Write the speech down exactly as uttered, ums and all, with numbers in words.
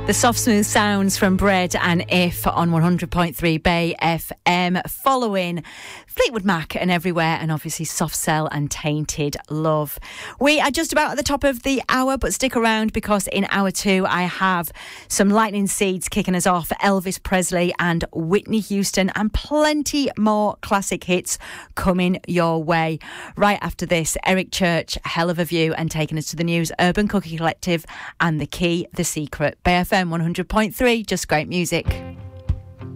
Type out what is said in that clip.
The soft, smooth sounds from Bread and If on one hundred point three Bay F M, following Fleetwood Mac and Everywhere, and obviously Soft Cell and Tainted Love. We are just about at the top of the hour, but stick around because in hour two I have some lightning seeds kicking us off, Elvis Presley and Whitney Houston, and plenty more classic hits coming your way. Right after this, Eric Church, Hell of a View, and taking us to the news, Urban Cookie Collective and The Key, The Secret. Bay F M one hundred point three, just great music.